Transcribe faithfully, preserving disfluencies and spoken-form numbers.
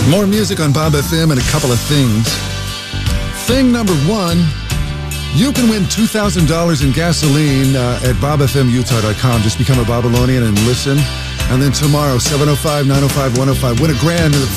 More music on Bob F M and a couple of things. Thing number one, you can win two thousand dollars in gasoline uh, at bob f m utah dot com. Just become a Babylonian and listen. And then tomorrow, seven oh five, nine oh five, one oh five, win a grand